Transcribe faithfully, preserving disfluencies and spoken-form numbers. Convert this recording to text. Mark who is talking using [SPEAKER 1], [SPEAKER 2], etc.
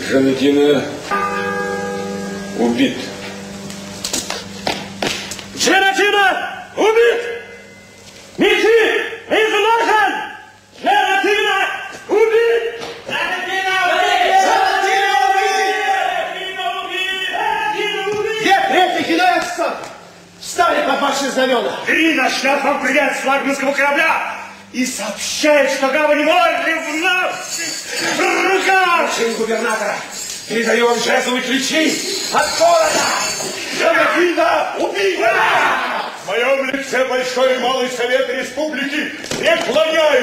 [SPEAKER 1] Жанетина убит.
[SPEAKER 2] Жанетина убит! Мечи изложен! Жанетина убит! Жанетина убит!
[SPEAKER 3] Где третий генеральство? Встали под ваши знамена.
[SPEAKER 2] Ирина шлет вам привет с флагманского корабля и сообщает, что гавань Морли в наших руках.
[SPEAKER 3] Чин губернатора, передаю вам жезловые ключи от города.
[SPEAKER 2] Жанетина убита! В моем лице Большой и Малый Совет Республики преклоняют